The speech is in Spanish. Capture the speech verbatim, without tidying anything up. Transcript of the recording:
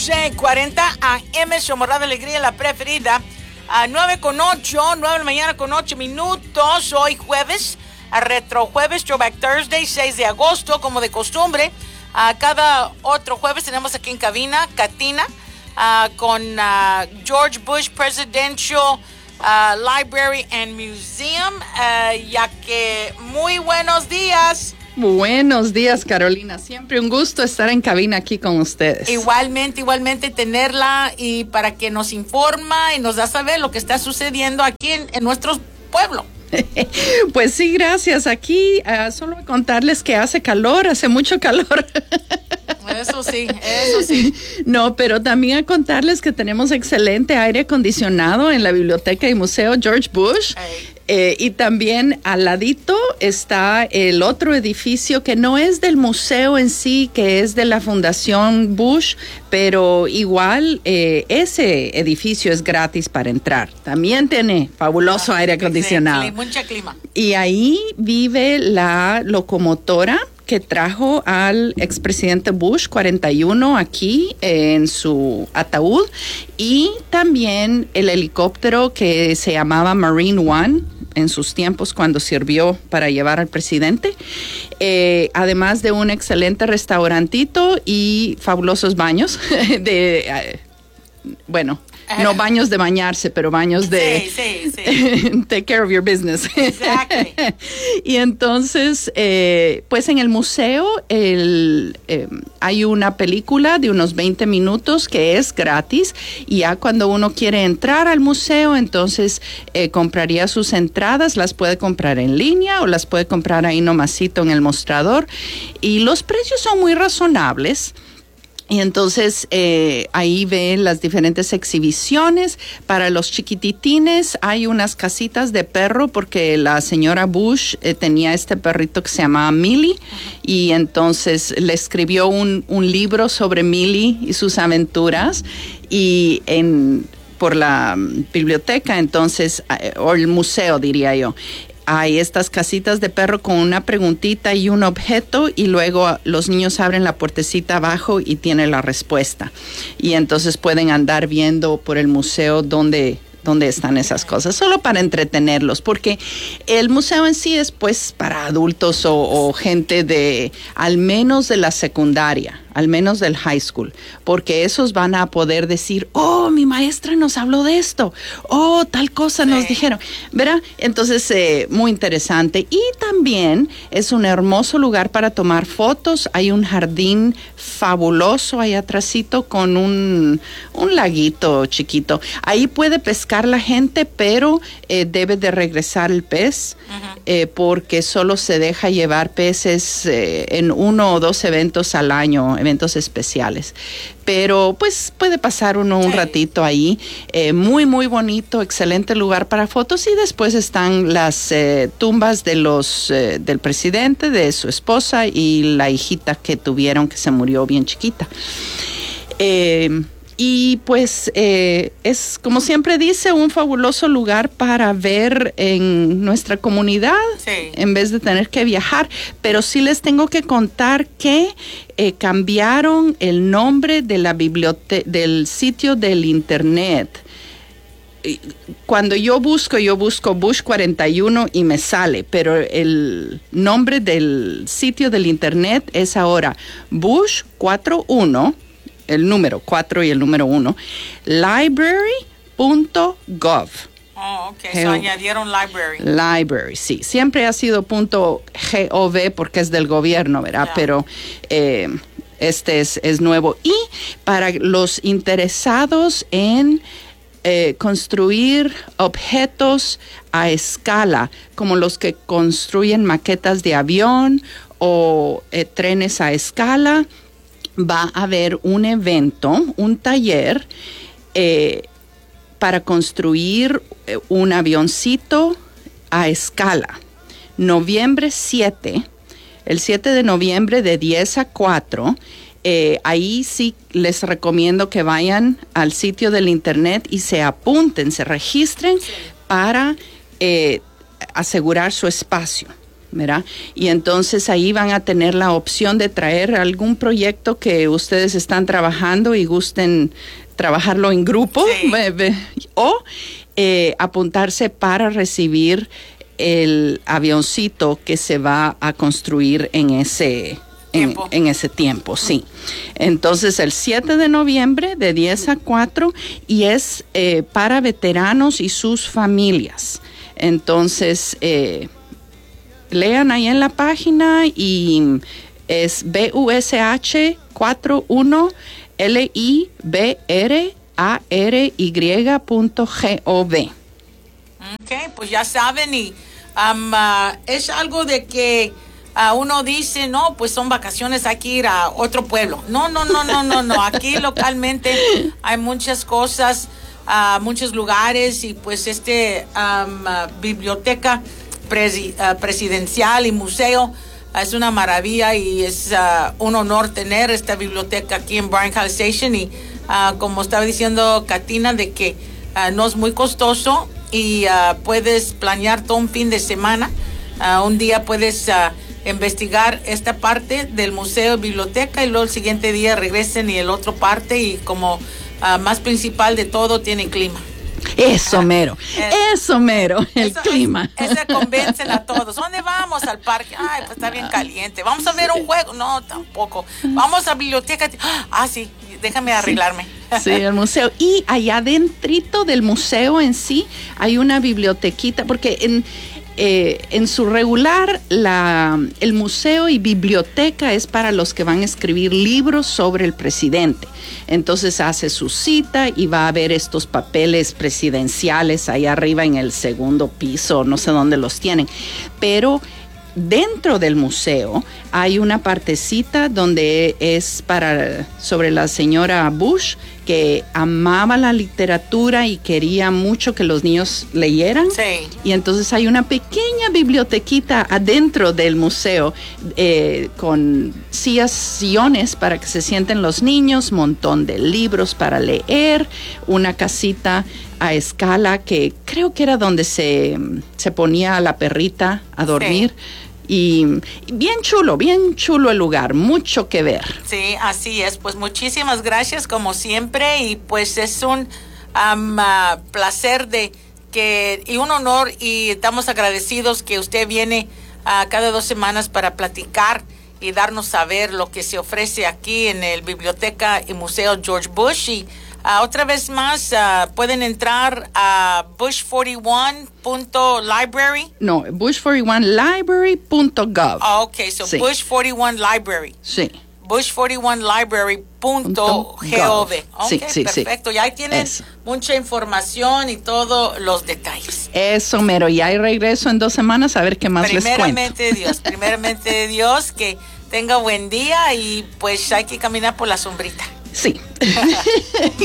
cuarenta A M, su morada alegría, la preferida. A nueve con ocho, nueve de la mañana con ocho minutos. Hoy jueves, a Retro Jueves, Throwback Thursday, seis de agosto, como de costumbre. A cada otro jueves tenemos aquí en cabina, Katina, uh, con uh, George Bush Presidential uh, Library and Museum. Uh, ya que muy buenos días. Buenos días, Carolina. Siempre un gusto estar en cabina aquí con ustedes. Igualmente, igualmente tenerla y para que nos informa y nos da a saber lo que está sucediendo aquí en, en nuestro pueblo. Pues sí, gracias. Aquí uh, solo contarles que hace calor, hace mucho calor. Eso sí, eso sí. No, pero también a contarles que tenemos excelente aire acondicionado en la biblioteca y museo George Bush. Eh, y también al ladito está el otro edificio que no es del museo en sí, que es de la Fundación Bush, pero igual eh, ese edificio es gratis para entrar. También tiene fabuloso ah, aire acondicionado. Sí, mucha clima. Y ahí vive la locomotora que trajo al expresidente Bush cuarenta y uno aquí eh, en su ataúd, y también el helicóptero que se llamaba Marine One en sus tiempos cuando sirvió para llevar al presidente, eh, además de un excelente restaurantito y fabulosos baños de, eh, bueno, no baños de bañarse, pero baños de sí, sí, sí. take care of your business. Exactly. Y entonces, eh, pues en el museo el, eh, hay una película de unos veinte minutos que es gratis, y ya cuando uno quiere entrar al museo, entonces eh, compraría sus entradas, las puede comprar en línea o las puede comprar ahí nomasito en el mostrador, y los precios son muy razonables. Y entonces eh, ahí ven las diferentes exhibiciones. Para los chiquititines hay unas casitas de perro porque la señora Bush eh, tenía este perrito que se llamaba Millie, uh-huh. Y entonces le escribió un, un libro sobre Millie y sus aventuras, y en por la biblioteca, entonces, eh, o el museo diría yo, hay estas casitas de perro con una preguntita y un objeto, y luego los niños abren la puertecita abajo y tiene la respuesta. Y entonces pueden andar viendo por el museo dónde, dónde están esas cosas, solo para entretenerlos, porque el museo en sí es pues para adultos o, o gente de al menos de la secundaria, al menos del high school, porque esos van a poder decir, oh, mi maestra nos habló de esto, oh, tal cosa sí. Nos dijeron, ¿verdad? Entonces, eh, muy interesante. Y también es un hermoso lugar para tomar fotos. Hay un jardín fabuloso ahí atrásito con un, un laguito chiquito. Ahí puede pescar la gente, pero eh, debe de regresar el pez, uh-huh. eh, porque solo se deja llevar peces eh, en uno o dos eventos al año, eventos especiales, pero pues puede pasar uno un sí. ratito ahí, eh, muy muy bonito, excelente lugar para fotos. Y después están las eh, tumbas de los eh, del presidente, de su esposa y la hijita que tuvieron, que se murió bien chiquita. Eh, Y pues eh, es, como siempre dice, un fabuloso lugar para ver en nuestra comunidad, sí. En vez de tener que viajar. Pero sí les tengo que contar que eh, cambiaron el nombre de la biblioteca, del sitio del internet. Cuando yo busco, yo busco Bush cuarenta y uno y me sale, pero el nombre del sitio del internet es ahora Bush cuarenta y uno, el número cuatro y el número uno, library punto gov. Oh, ok, Ge- so añadieron library. Library, sí. Siempre ha sido punto .gov porque es del gobierno, ¿verdad? Yeah. Pero eh, este es, es nuevo. Y para los interesados en eh, construir objetos a escala, como los que construyen maquetas de avión o eh, trenes a escala, va a haber un evento, un taller eh, para construir un avioncito a escala. Noviembre siete, el siete de noviembre de diez a cuatro, eh, ahí sí les recomiendo que vayan al sitio del internet y se apunten, se registren para eh, asegurar su espacio. ¿verdad? Y entonces ahí van a tener la opción de traer algún proyecto que ustedes están trabajando y gusten trabajarlo en grupo, sí. o eh, apuntarse para recibir el avioncito que se va a construir en ese en, en ese tiempo, sí. Entonces el siete de noviembre de diez a cuatro y es eh, para veteranos y sus familias. Entonces eh, lean ahí en la página y es B U S H cuarenta y uno L I B R A R Y punto gov. Ok, pues ya saben, y um, uh, es algo de que uh, uno dice, no, pues son vacaciones, hay que ir a otro pueblo. No, no, no, no, no, no. Aquí localmente hay muchas cosas, uh, muchos lugares, y pues este um, uh, biblioteca presi- uh, presidencial y museo es una maravilla, y es uh, un honor tener esta biblioteca aquí en Bryan College Station. Y uh, como estaba diciendo Katina, de que uh, no es muy costoso, y uh, puedes planear todo un fin de semana. Uh, un día puedes uh, investigar esta parte del museo, biblioteca, y luego el siguiente día regresen y el otro parte, y como uh, más principal de todo, tiene clima. Eso mero, eh, eso mero, el eso, clima. Eso convencen a todos. ¿Dónde vamos? Al parque. Ay, pues está bien caliente. ¿Vamos a ver un juego? No, tampoco. Vamos a la biblioteca. Ah, sí, déjame arreglarme. Sí, sí, el museo. Y allá dentrito del museo en sí hay una bibliotequita, porque en... Eh, en su regular, la, el museo y biblioteca es para los que van a escribir libros sobre el presidente. Entonces hace su cita y va a ver estos papeles presidenciales ahí arriba en el segundo piso, no sé dónde los tienen. Pero dentro del museo hay una partecita donde es para sobre la señora Bush, que amaba la literatura y quería mucho que los niños leyeran. Sí. Y entonces hay una pequeña bibliotequita adentro del museo eh, con sillas, sillones para que se sienten los niños, montón de libros para leer, una casita a escala que creo que era donde se, se ponía a la perrita a dormir. Sí. Y bien chulo, bien chulo el lugar, mucho que ver. Sí, así es. Pues muchísimas gracias como siempre, y pues es un um, uh, placer de que y un honor, y estamos agradecidos que usted viene uh, cada dos semanas para platicar y darnos saber lo que se ofrece aquí en el Biblioteca y Museo George Bush. Y uh, otra vez más, uh, pueden entrar a bush cuarenta y uno punto library. No, bush cuarenta y uno library punto gov. Oh, ok, so sí. Bush cuarenta y uno Library. Sí. bush cuarenta y uno library punto gov. Sí, Okay, sí, perfecto. sí. Y ahí tienen Eso. mucha información y todos los detalles. Eso mero, y ahí regreso en dos semanas a ver qué más les cuento. Primeramente Dios, primeramente Dios, que tenga buen día, y pues hay que caminar por la sombrita. Sí.